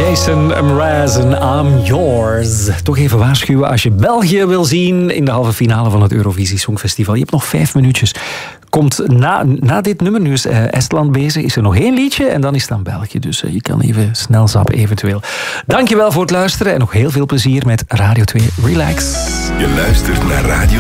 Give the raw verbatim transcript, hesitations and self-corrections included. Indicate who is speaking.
Speaker 1: Jason Mraz en I'm Yours. Toch even waarschuwen als je België wil zien in de halve finale van het Eurovisie Songfestival. Je hebt nog vijf minuutjes. Komt na, na dit nummer, nu is uh, Estland bezig, is er nog één liedje en dan is het dan België. Dus uh, je kan even snel zappen eventueel. Dankjewel voor het luisteren en nog heel veel plezier met Radio twee Relax.
Speaker 2: Je luistert naar Radio